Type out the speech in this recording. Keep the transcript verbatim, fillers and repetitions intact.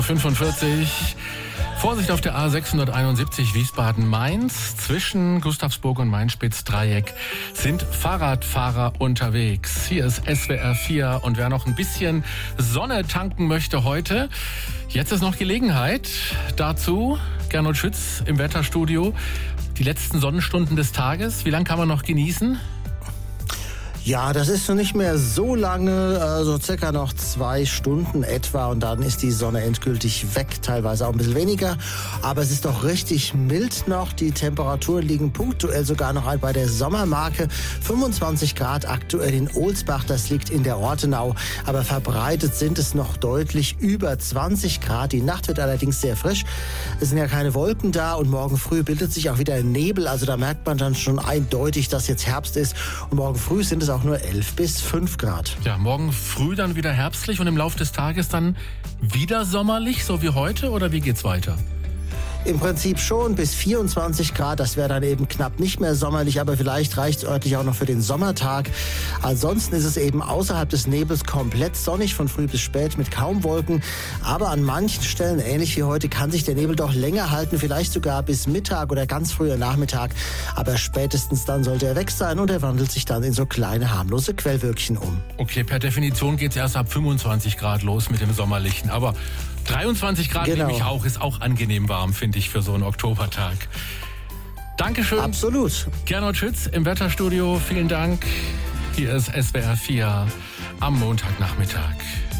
fünfundvierzig. Vorsicht auf der A sechshunderteinundsiebzig Wiesbaden-Mainz. Zwischen Gustavsburg und Mainspitz-Dreieck sind Fahrradfahrer unterwegs. Hier ist S W R vier und wer noch ein bisschen Sonne tanken möchte heute, jetzt ist noch Gelegenheit dazu. Gernot Schütz im Wetterstudio. Die letzten Sonnenstunden des Tages, wie lange kann man noch genießen? Ja, das ist noch nicht mehr so lange, äh, so circa noch zwei Stunden etwa und dann ist die Sonne endgültig weg, teilweise auch ein bisschen weniger, aber es ist doch richtig mild noch, die Temperaturen liegen punktuell sogar noch bei der Sommermarke, fünfundzwanzig Grad aktuell in Ohlsbach, das liegt in der Ortenau, aber verbreitet sind es noch deutlich über zwanzig Grad, die Nacht wird allerdings sehr frisch, es sind ja keine Wolken da und morgen früh bildet sich auch wieder ein Nebel, also da merkt man dann schon eindeutig, dass jetzt Herbst ist und morgen früh sind es auch nur elf bis fünf Grad. Ja, morgen früh dann wieder herbstlich und im Laufe des Tages dann wieder sommerlich, so wie heute, oder wie geht's weiter? Im Prinzip schon bis vierundzwanzig Grad, das wäre dann eben knapp nicht mehr sommerlich, aber vielleicht reicht es örtlich auch noch für den Sommertag. Ansonsten ist es eben außerhalb des Nebels komplett sonnig, von früh bis spät mit kaum Wolken. Aber an manchen Stellen, ähnlich wie heute, kann sich der Nebel doch länger halten, vielleicht sogar bis Mittag oder ganz früher Nachmittag. Aber spätestens dann sollte er weg sein und er wandelt sich dann in so kleine harmlose Quellwölkchen um. Okay, per Definition geht es erst ab fünfundzwanzig Grad los mit dem Sommerlichen, aber dreiundzwanzig Grad genau. nehme ich auch, ist auch angenehm warm, finde ich, für so einen Oktobertag. Dankeschön. Absolut. Gernot Schütz im Wetterstudio, vielen Dank. Hier ist S W R vier am Montagnachmittag.